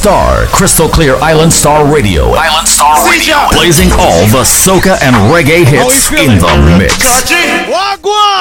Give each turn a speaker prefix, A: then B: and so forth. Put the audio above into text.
A: Star, Crystal Clear Island Star Radio. Island Star Radio. Blazing all the soca and reggae hits in the mix.
B: Wagwan!